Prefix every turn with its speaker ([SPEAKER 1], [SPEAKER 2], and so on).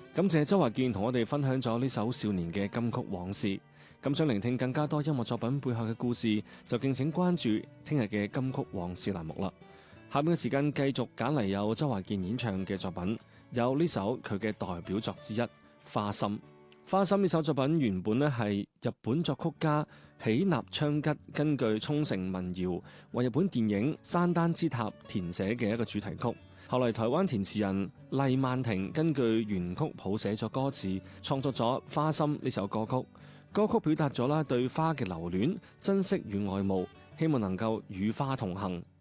[SPEAKER 1] 感謝周華健同我哋分享咗呢首少年嘅金曲往事。咁想聆聽更加多音樂作品背後嘅故事，就敬請關注聽日嘅金曲往事欄目啦。下面嘅時間繼續揀嚟有周華健演唱嘅作品，有呢首佢嘅代表作之一《花心》。《花心》呢首作品原本咧係日本作曲家喜納昌吉根據沖繩民謠為日本電影《山丹之塔》填寫嘅一個主題曲。後嚟台灣填詞人黎曼婷根據原曲譜寫咗歌詞，創作咗《花心》呢首歌曲。歌曲表達咗啦對花嘅留戀、珍惜與愛慕，希望能夠與花同行，